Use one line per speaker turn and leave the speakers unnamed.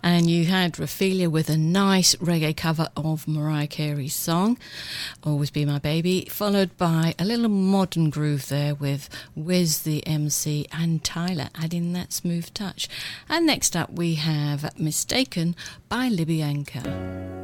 And you had Raphaelia with a nice reggae cover of Mariah Carey's song, Always Be My Baby, followed by a little modern groove there with Wiz the MC and Tyler adding that smooth touch. And next up we have Mistaken by Libby Anchor.